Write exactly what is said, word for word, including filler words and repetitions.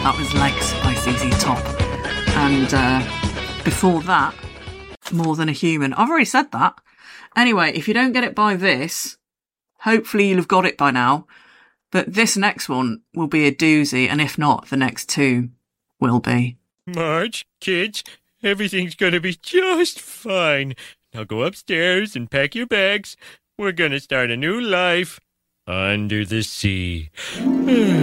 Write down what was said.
That was Legs by Z Z Top. And uh, before that, More Than a Human. I've already said that. Anyway, if you don't get it by this, hopefully you'll have got it by now. But this next one will be a doozy, and if not, the next two will be. Marge, kids, everything's gonna be just fine. Now go upstairs and pack your bags. We're gonna start a new life under the sea.